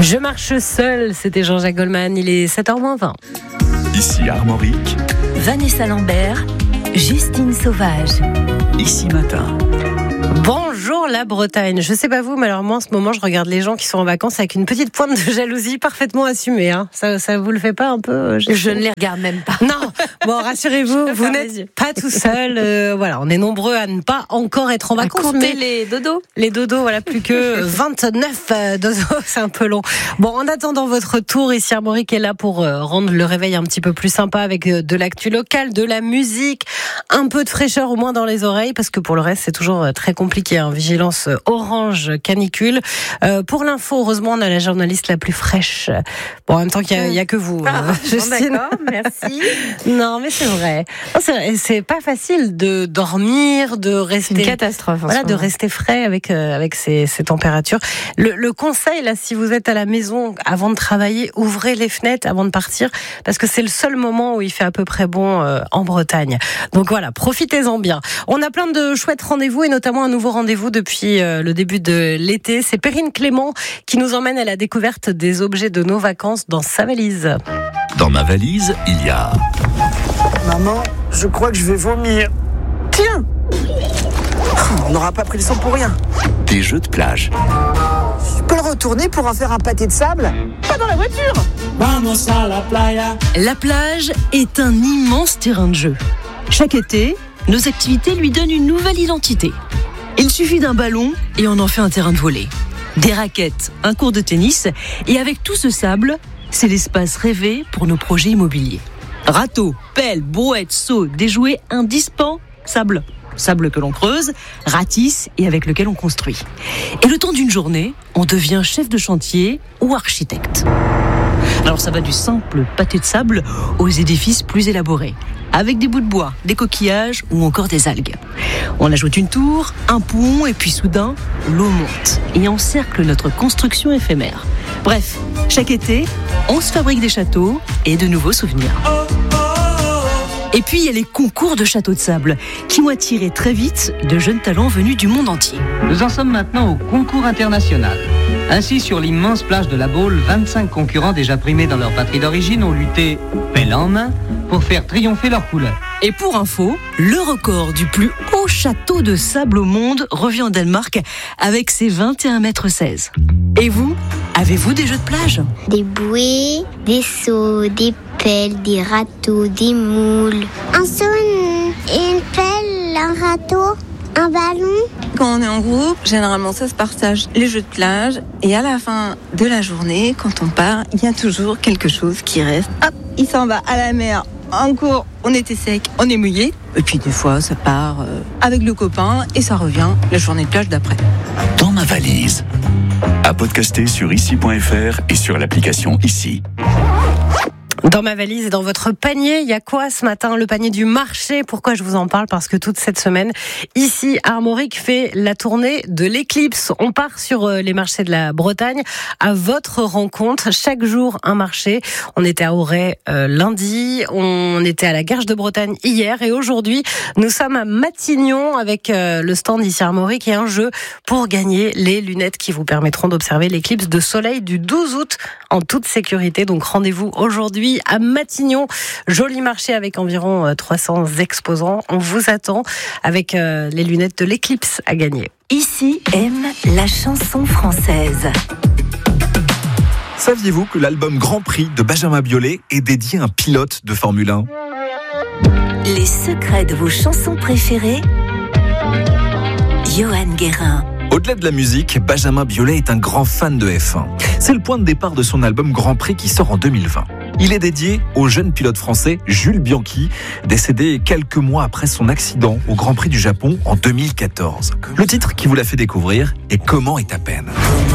Je marche seul, c'était Jean-Jacques Goldman, il est 7h20. Ici Armorique, Vanessa Lambert, Justine Sauvage. Ici Matin. Bonjour la Bretagne. Je sais pas vous, mais alors moi en ce moment je regarde les gens qui sont en vacances avec une petite pointe de jalousie parfaitement assumée. Hein. Ça vous le fait pas un peu Je ne les regarde même pas. Non, bon rassurez-vous, vous n'êtes pas tout seul. Voilà, on est nombreux à ne pas encore être en vacances. Comptez les dodos. Les dodos, voilà, plus que 29 dodos, c'est un peu long. Bon, en attendant votre tour, ici Armorique est là pour rendre le réveil un petit peu plus sympa avec de l'actu locale, de la musique, un peu de fraîcheur au moins dans les oreilles, parce que pour le reste c'est toujours très compliqué. Hein. Vigilance orange canicule. Pour l'info, heureusement, on a la journaliste la plus fraîche. Bon, en même temps qu'il y a que vous, Justine. D'accord, merci. Non, mais c'est vrai. Non, c'est pas facile de dormir, de rester. C'est une catastrophe. Voilà, de rester frais avec ces températures. Le conseil, là, si vous êtes à la maison avant de travailler, ouvrez les fenêtres avant de partir, parce que c'est le seul moment où il fait à peu près bon en Bretagne. Donc voilà, profitez-en bien. On a plein de chouettes rendez-vous et notamment un nouveau rendez-vous depuis le début de l'été. C'est Perrine Clément qui nous emmène à la découverte des objets de nos vacances dans sa valise. Dans ma valise, il y a Maman, je crois que je vais vomir. Tiens, on n'aura pas pris le sang pour rien. des jeux de plage, Je peux le retourner pour en faire un pâté de sable? Pas dans la voiture. Vamos a la playa. La plage est un immense terrain de jeu. Chaque été, nos activités lui donnent une nouvelle identité. Il suffit d'un ballon et on en fait un terrain de volley. Des raquettes, un court de tennis et avec tout ce sable, c'est l'espace rêvé pour nos projets immobiliers. Râteaux, pelles, brouettes, seaux, des jouets indispensables. Sable que l'on creuse, ratisse et avec lequel on construit. Et le temps d'une journée, on devient chef de chantier ou architecte. Alors ça va du simple pâté de sable aux édifices plus élaborés, avec des bouts de bois, des coquillages ou encore des algues. On ajoute une tour, un pont et puis soudain, l'eau monte et encercle notre construction éphémère. Bref, chaque été, on se fabrique des châteaux et de nouveaux souvenirs. Et puis il y a les concours de châteaux de sable qui ont attiré très vite de jeunes talents venus du monde entier. Nous en sommes maintenant au concours international. Ainsi, sur l'immense plage de la Baule, 25 concurrents déjà primés dans leur patrie d'origine ont lutté pelle en main pour faire triompher leur couleur. Et pour info, le record du plus haut château de sable au monde revient au Danemark avec ses 21,16 mètres. Et vous, avez-vous des jeux de plage ? Des bouées, des seaux, des pelles, des râteaux, des moules. Un seau, une pelle, un râteau, un ballon. Quand on est en groupe, généralement ça se partage les jeux de plage et à la fin de la journée, quand on part, il y a toujours quelque chose qui reste. Hop, il s'en va à la mer. En cours, on était sec, on est mouillé. Et puis des fois, ça part avec le copain et ça revient la journée de plage d'après. dans ma valise. À podcaster sur ici.fr et sur l'application Ici. Dans ma valise et dans votre panier, il y a quoi ce matin? Le panier du marché. Pourquoi je vous en parle? Parce que toute cette semaine, ici, Armorique fait la tournée de l'éclipse. On part sur les marchés de la Bretagne à votre rencontre. Chaque jour, un marché. On était à Auray lundi, on était à la Garge de Bretagne hier et aujourd'hui, nous sommes à Matignon avec le stand ici Armorique et un jeu pour gagner les lunettes qui vous permettront d'observer l'éclipse de soleil du 12 août en toute sécurité. Donc rendez-vous aujourd'hui à Matignon, joli marché avec environ 300 exposants. On vous attend avec les lunettes de l'éclipse à gagner. Ici aime la chanson française. Saviez-vous que l'album Grand Prix de Benjamin Biolay est dédié à un pilote de Formule 1 ? Les secrets de vos chansons préférées, Johan Guérin. Au-delà de la musique, Benjamin Biolay est un grand fan de F1. C'est le point de départ de son album Grand Prix qui sort en 2020. Il est dédié au jeune pilote français Jules Bianchi, décédé quelques mois après son accident au Grand Prix du Japon en 2014. Le titre qui vous l'a fait découvrir est Comment est ta peine ?